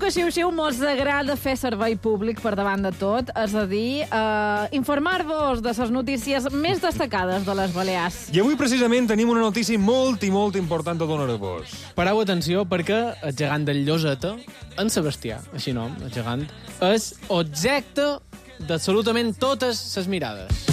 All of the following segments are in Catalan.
que a Xiu-Xiu mos agrada fer servei públic per davant de tot, és a dir, informar-vos de les notícies més destacades de les Balears. I avui, precisament, tenim una notícia molt i molt important a donar-vos. Pareu atenció perquè el gegant del Lloseta, en Sebastià, així nom, el gegant, és objecte d'absolutament totes les mirades.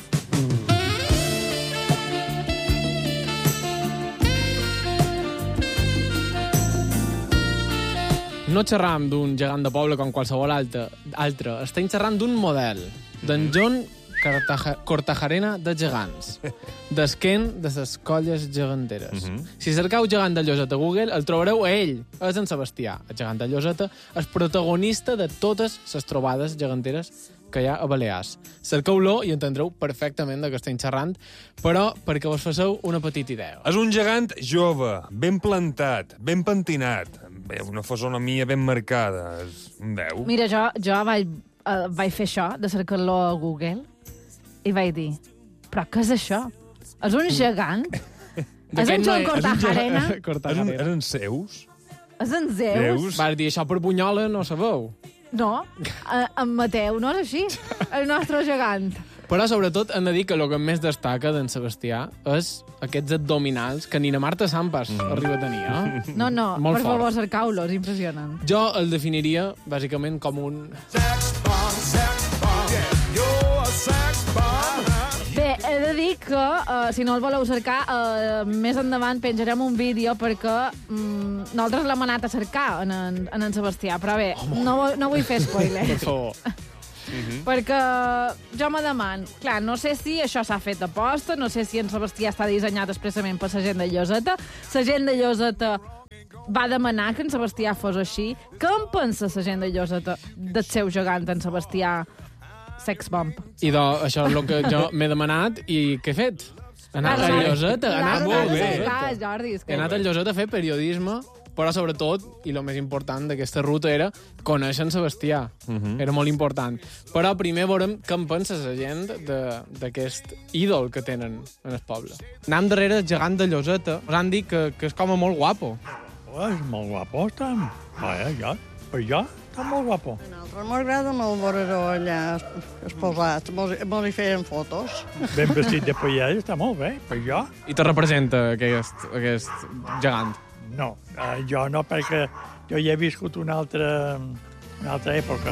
No xerram d'un gegant de poble com qualsevol altre. Estem xerrant d'un model, d'en John Cortajarena de gegants, d'esquent de les colles geganteres. Si cercau gegant de Lloseta a Google, el trobareu a ell, és en Sebastià. El gegant de Lloseta és protagonista de totes les trobades geganteres que hi ha a Balears. Cerqueu-lo i entendreu perfectament de què estem xerrant, però perquè vos faceu una petita idea. És un gegant jove, ben plantat, ben pentinat, una fisonomia ben marcada. Veu? Mira, jo vaig fer això, de cercar-lo a Google, i vaig dir, però què és això? És un gegant? És en John Cortajarena? Eren seus? És en Zeus? Vas dir, això per Bunyola no sabeu. No, en Mateu no és així, el nostre gegant. Però, sobretot, hem de dir que el que més destaca d'en Sebastià és aquests abdominals que ni na Marta Sampas arriba a tenir, eh? No, Molt per fort. favor, cercau-lo, és impressionant. Jo el definiria, bàsicament, com un... Bé, he de dir que, si no el voleu cercar, més endavant penjarem un vídeo perquè nosaltres l'hem anat a cercar en en Sebastià, però bé, no vull fer spoiler. Per favor. Perquè jo me deman, clar, no sé si això s'ha fet a posta, no sé si en Sebastià està dissenyat expressament per la gent de Lloseta. La gent de Lloseta va demanar que en Sebastià fos així. Què en pensa la gent de Lloseta del seu gegant, en Sebastià Sex Bomb? I això és el que jo m'he demanat i què he fet? He anat a Lloseta, he anat molt bé. Jordi, He anat a Lloseta a fer periodisme, però sobretot, i el més important d'aquesta ruta era conèixer en Sebastià. Era molt important. Però primer veurem què en pensa la gent d'aquest ídol que tenen en el poble. Anem darrere el gegant de Lloseta. Us han dit que és com a molt guapo. És molt guapo, està. Per jo, està molt guapo. A nosaltres m'agrada molt veure-ho allà exposat. Mos hi feien fotos. Ben vestit de paller, està molt bé, per jo. I te representa aquest gegant. No, jo no, perquè jo hi he viscut una altra època.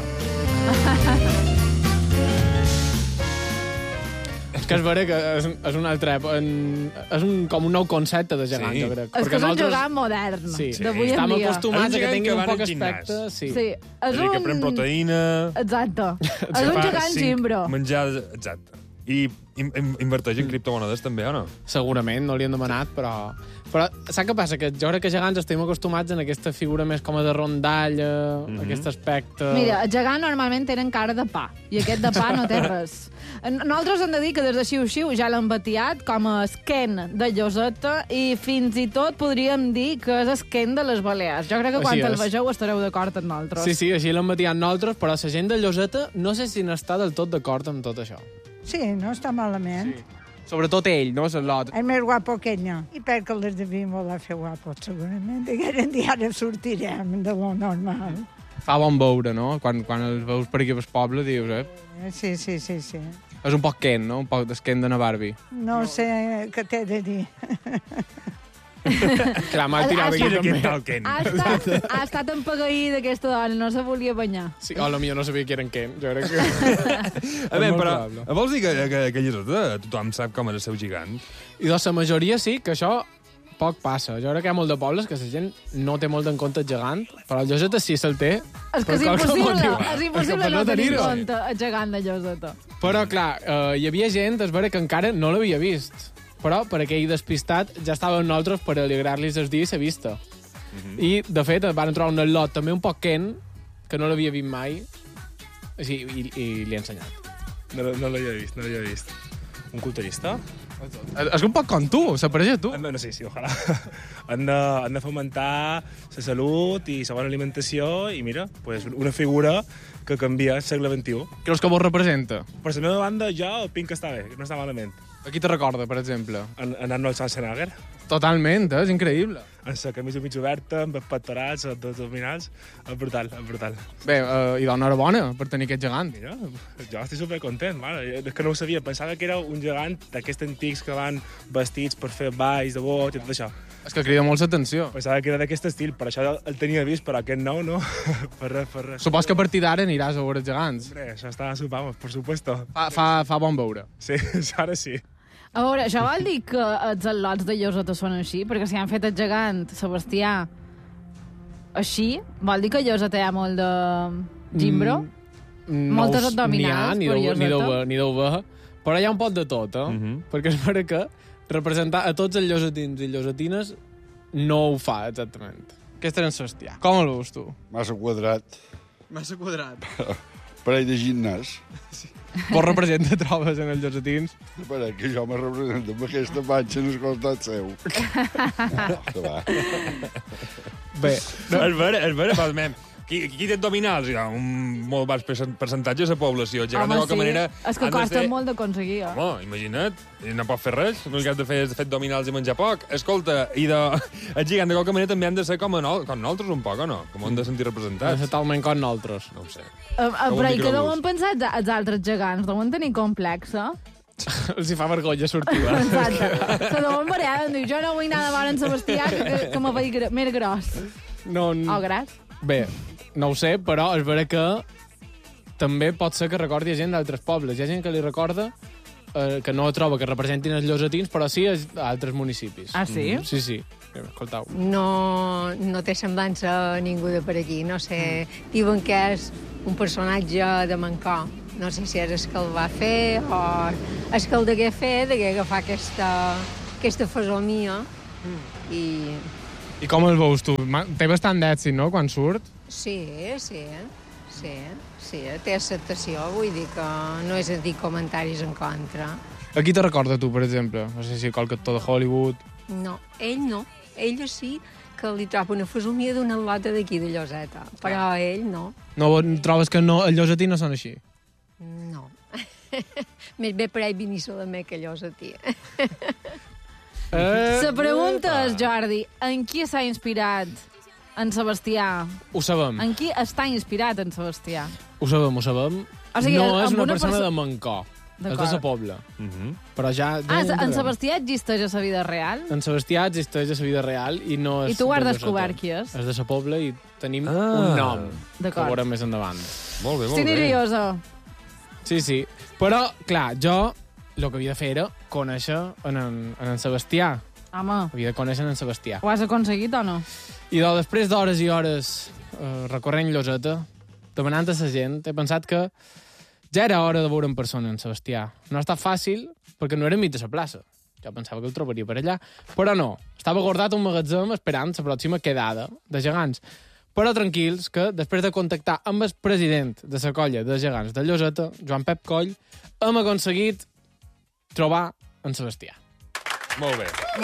És que és vera que és una altra època. És com un nou concepte de gegant, jo crec. És que és un gegant modern, d'avui en estem dia. acostumats a que tingui un va poc al gimnàs. aspecte. Sí. Que pren proteïna... Exacte. És un gegant gimbro. Menjar... Exacte. I inverteix en criptomonedes també, o no? Segurament, no li han demanat, però saps què passa? Que jo crec que gegants estem acostumats en aquesta figura més com a de rondalla, aquest aspecte... Mira, els gegants normalment tenen cara de pa, i aquest de pa no té res. Nosaltres hem de dir que des de Xiu-Xiu ja l'han batiat com a esquent de Lloseta i fins i tot podríem dir que és esquent de les Balears. Jo crec que quan el vegeu estareu d'acord amb nosaltres. Sí, així l'han batiat nosaltres, però la gent de Lloseta no sé si n'està del tot d'acord amb tot això. Sí, no està malament. Sí. Sobretot ell, no? És més guapo que ell, no. I perquè les devim voler fer guapos, segurament. Aquell dia ara sortirem de lo normal. Fa bon veure, no? Quan els veus per aquí al poble, dius, Sí. És un poc Ken, no? Un poc d'esquent de na Barbie. No sé què t'he de dir. Clar, m'ha tirat aquí també. Ha estat empagueït aquesta dona, no se volia banyar. Sí, o potser no sabia que eren Ken. Jo crec que... A veure, però vols dir que Lloseta tothom sap com és el seu gegant? I de la majoria sí, que això poc passa. Jo crec que hi ha molt de pobles que la gent no té molt en compte el gegant, però el Lloseta sí se'l té. És que és impossible no tenir en compte el gegant de Lloseta. Però, clar, hi havia gent, és vera, que encara no l'havia vist. Però, per aquell despistat, ja estàvem nosaltres per alegrar-los el dia i la vista. I, de fet, van trobar un al·lot també un poc Ken, que no l'havia vist mai, i li he ensenyat. No l'havia vist. Un culturista? És un poc com tu, s'apareix a tu. No, sí, ojalà. Han de fomentar la salut i la bona alimentació i, mira, pues, una figura que canvia el segle XXI. Creus que vos representa? Per la meva banda, jo opino que està bé, que no està malament. A qui te recorda, per exemple? En Arnold Schwarzenegger. Totalment, és increïble. En la camisa mig oberta, amb els pectorals, els dos abdominals, és brutal, és brutal. Bé, i d'enhorabona per tenir aquest gegant. Mira, jo estic supercontent, mare. És que no ho sabia, pensava que era un gegant d'aquests antics que van vestits per fer balls de boig i tot això. És que crida molt l'atenció. Pensava que era d'aquest estil, per això el tenia vist, però aquest nou no, per res. Supos que a partir d'ara aniràs a veure els gegants. Hombre, això està vamos, por supuesto. Fa bon veure. Sí, ara sí. A veure, això vol dir que els al·lots de Lloseta són així? Perquè si han fet el gegant Sebastià així, vol dir que a Lloseta hi ha molt de gimbro? Moltes abdominals per Lloseta? Ni deu haver, però hi ha un pot de tot, Perquè és vera que representar a tots els llosetins i llosetines no ho fa exactament. Aquest era en Sebastià. Com el veus tu? Massa quadrat. Massa quadrat. Parell de gimnàs. Vos representa trobes en els llosetins? Espera, que jo me represento amb aquesta panxa en el costat seu. Va. Bé. No. És vera, qui té abdominals? Hi ha un molt baix percentatge de la població. Gegant de qualque manera... És que costa molt d'aconseguir, Home, imagina't, no pot fer res. L'únic que has de fer és fer abdominals i menjar poc. Escolta, el gegant de qualque manera també han de ser com nosaltres un poc, o no? Com han de sentir representats. De ser talment com nosaltres. No ho sé. Però i què deuen pensar els altres gegants? Deuen tenir complexa? Els hi fa vergonya sortir. Exacte. Se deuen variar. Jo no vull anar de veure en Sebastià que me veig més gros. O gras. Bé, no ho sé, però és vera que també pot ser que recordi a gent d'altres pobles. Hi ha gent que li recorda que no troba que representin els llosetins, però sí a altres municipis. Ah, sí? Sí. Escoltau. No té semblança a ningú de per aquí. No sé, diuen que és un personatge de Mancó. No sé si és el que el va fer o el que el degué fer, degué agafar aquesta fesomia I com el veus tu? Té bastant d'èxit, no?, quan surt? Sí, té acceptació, vull dir que no és a dir comentaris en contra. A qui te recorda tu, per exemple? No sé si qualque actor de Hollywood. No. Ell sí que li troba una fesomia d'una lota d'aquí de Lloseta, però ell no. No trobes que els llosetins no són així? No. Més bé per ell venir solament que Llosetí. La pregunta és, Jordi, en qui s'ha inspirat en Sebastià? Ho sabem. En qui està inspirat en Sebastià? Ho sabem. O sigui, no és una persona de Mancó. És de la Pobla. Però ja... En Sebastià existeix a la vida real? En Sebastià existeix a la vida real i no és... I tu ho has descobert qui és? És de la Pobla i tenim un nom que veurem més endavant. Molt bé. Estic nerviosa. Sí. Però, clar, jo el que havia de fer era conèixer en Sebastià. Home. Havia de conèixer en Sebastià. Ho has aconseguit o no? I després d'hores i hores recorrent Lloseta, demanant a la gent, he pensat que ja era hora de veure en persona en Sebastià. No ha estat fàcil, perquè no era enmig de la plaça. Jo pensava que el trobaria per allà, però no. Estava guardat un magatzem esperant la pròxima quedada de gegants. Però tranquils, que després de contactar amb el president de la colla de gegants de Lloseta, Joan Pep Coll, hem aconseguit trobar en Sebastià. Molt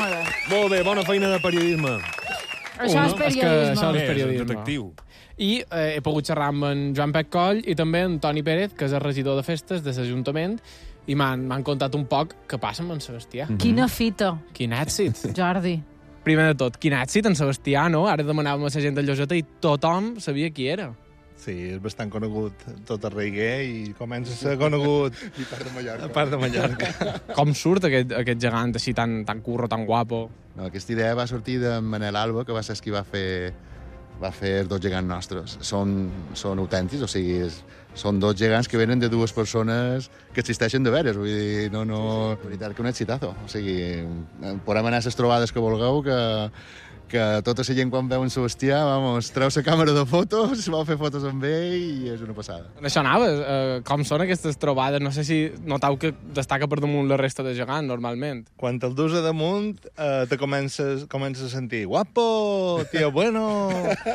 bé, bona feina de periodisme. Això és periodisme. Això és periodisme. Detectiu. I he pogut xerrar amb en Joan Pep Coll i també en Toni Pérez, que és el regidor de festes de l'Ajuntament, i m'han contat un poc què passa amb en Sebastià. Quina fita. Quin èxit. Jordi. Primer de tot, quin èxit en Sebastià, no? Ara demanàvem a la gent de Lloseta i tothom sabia qui era. Sí, és bastant conegut tot arreguer i comença a ser conegut I part de Mallorca. Com surt aquest gegant així tan curro, tan guapo? No, aquesta idea va sortir de Manel Alba, que va ser qui va fer els dos gegants nostres. Són autèntics, o sigui, són dos gegants que venen de dues persones que existeixen de veres. Vull dir, no... La veritat que un exitazo. O sigui, podem anar a les trobades que vulgueu, que tota la gent quan veu en Sebastià, treu la càmera de fotos, vol fer fotos amb ell i és una passada. Això anava, com són aquestes trobades? No sé si notau que destaca per damunt la resta de gegant, normalment. Quan te'l dus a damunt, te comences a sentir guapo, tío bueno,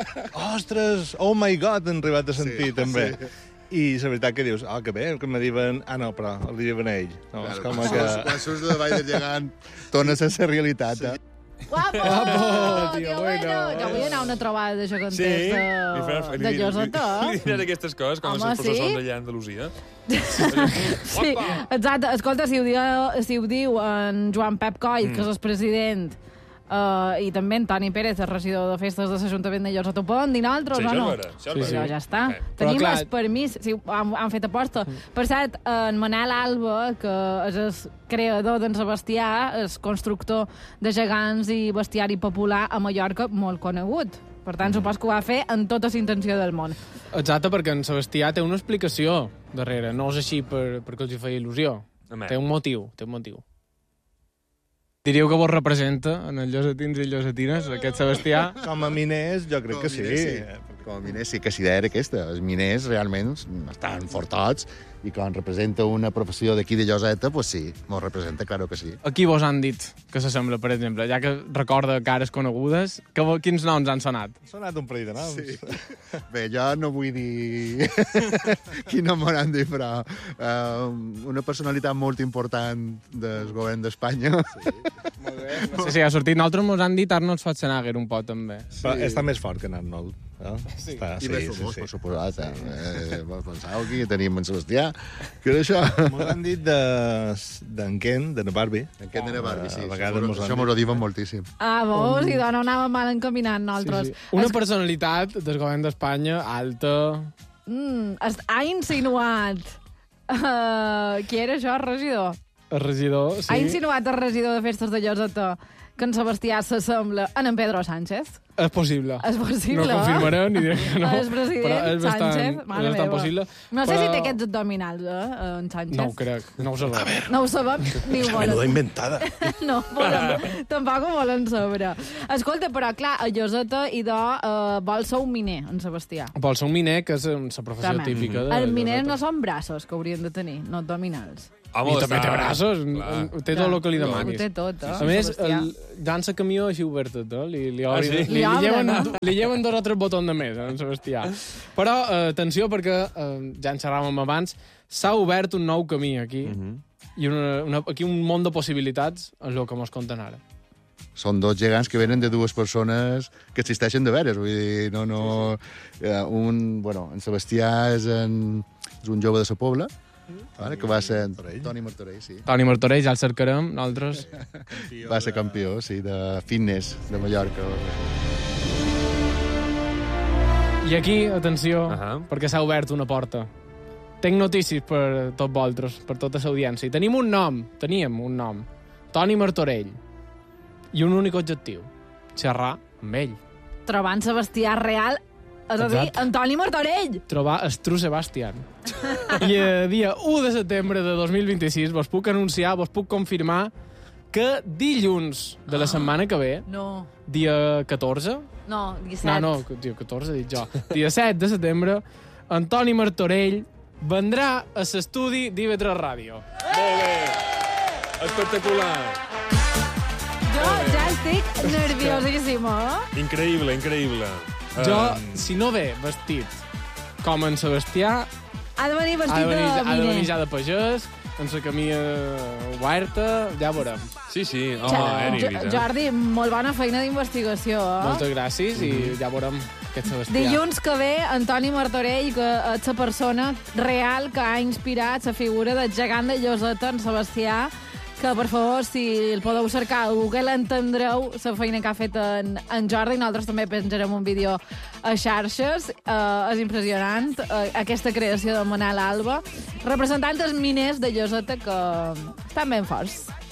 ostres, oh my god, han arribat a sentir també. Sí. I la veritat que dius, que bé, que me diuen... no, però el diuen a ell. No, claro, és com que... Quan surts de davall del gegant, torna a ser la realitat, Sí. Guapo, tío bueno. Jo vull anar a una trobada de geganters de Lloseta. Li diràs aquestes coses, com els professors d'allà a Andalusia. Sí, exacte. Escolta, si ho diu en Joan Pep Coll, que és el president I també en Toni Pérez, el regidor de festes de l'Ajuntament de Lloseta Pont, i nosaltres, Sí, o no? això és vera. Però ja està. Però, Tenim clar, el permís, sí, han fet aposta. Per cert, en Manel Alba, que és el creador d'en Sebastià, és constructor de gegants i bestiari popular a Mallorca, molt conegut. Per tant, supos que ho va fer amb tota la intenció del món. Exacte, perquè en Sebastià té una explicació darrere. No és així perquè els hi feia il·lusió. Té un motiu, Diríeu que vos representa en els llosetins i llosetines, aquest Sebastià? Com a miners, jo crec que sí. Com a miners sí que si idea era aquesta. Els miners realment estan fortots i quan representa una professió d'aquí de Lloseta, pues sí, mos representa, claro que sí. A qui vos han dit que s'assembla, per exemple? Ja que recorda cares conegudes, quins noms han sonat? Ha sonat un parell de noms. Sí. Bé, jo no vull dir quin nom m'han dit, però una personalitat molt important del govern d'Espanya. Sí. Molt bé. No sé si ha sortit. Nosaltres mos han dit Arnold Schwarzenegger un pot, també. Però està més fort que en Arnold. No? Sí. I més famós, per suposat. Pensàveu que teníem en Sebastià. Què era això? Mos han dit d'en Ken, de na Barbie. En Ken de na Barbie, sí. Això mos ho diuen moltíssim. Vos, i no anàvem mal encaminant nosaltres. Sí. Una personalitat del govern d'Espanya alta... Ha insinuat... qui era això, el regidor? El regidor, sí. Ha insinuat el regidor de festes de Lloseta que en Sebastià s'assembla en Pedro Sánchez. És possible. És possible. No confirmaré ni diré que no. El president Sánchez, mare meva. Possible. No sé si té aquests abdominals, en Sánchez. No ho crec, no ho sabem. No ho sabem, ni ho volen. Menuda inventada. No, tampoc ho volen saber. Escolta, però clar, a Lloseta vol ser un miner, en Sebastià. Vol ser un miner, que és la professió típica de Els miners no són braços que haurien de tenir, no abdominals. I també té braços, té tot el que li demanis. Ho té tot, A més, llança camió així obert tot, li lleven 2 o 3 botons de més, en Sebastià. Però, atenció, perquè ja en xerràvem abans, s'ha obert un nou camí aquí, i aquí un món de possibilitats és el que mos conten ara. Són 2 gegants que venen de 2 persones que existeixen de veres. Vull dir, no... En Sebastià és un jove de sa Pobla, que va ser Toni Martorell, sí. Toni Martorell, ja el cercarem, nosaltres. Va ser campió, sí, de fitness de Mallorca. I aquí, atenció, perquè s'ha obert una porta. Tenc notícies per tots vosaltres, per tota l'audiència. Teníem un nom, Toni Martorell, i un únic objectiu, xerrar amb ell. Trobant Sebastià real, és a dir, Antoni Martorell. Trobar el True Sebastián. I el dia 1 de setembre de 2026 vos puc anunciar, vos puc confirmar que dilluns de la setmana que ve, dia 14... No, 17. No, dia 14, dic jo. Dia 7 de setembre, Antoni Martorell vendrà a l'estudi d'IV3 Ràdio. Molt bé! Espectacular! Jo ja estic nerviosíssima. Increïble. Jo, si no ve vestit com en Sebastià... Ha de venir vestit de miner. Ha de venir ja de pagès, amb la camisa oberta, ja veurem. Sí. Jordi, molt bona feina d'investigació. Moltes gràcies i ja veurem aquest Sebastià. Dilluns que ve, Antoni Martorell, que és la persona real que ha inspirat la figura del gegant de Lloseta, en Sebastià, que, per favor, si el podeu cercar a Google, entendreu la feina que ha fet en Jordi. Nosaltres també penjarem un vídeo a xarxes. És impressionant aquesta creació de Manel Alba, representant dels miners de Lloseta que estan ben forts.